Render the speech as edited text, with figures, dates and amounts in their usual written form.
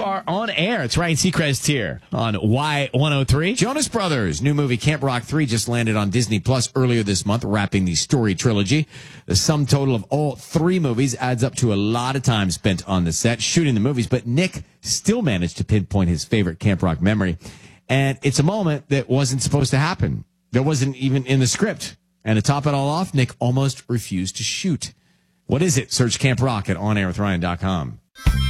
are on air. It's Ryan Seacrest here on Y103. Jonas Brothers' new movie Camp Rock 3 just landed on Disney Plus earlier this month, wrapping the story trilogy. The sum total of all three movies adds up to a lot of time spent on the set shooting the movies, but Nick still managed to pinpoint his favorite Camp Rock memory. And it's a moment that wasn't supposed to happen. That wasn't even in the script. And to top it all off, Nick almost refused to shoot. What is it? Search Camp Rock at OnAirWithRyan.com.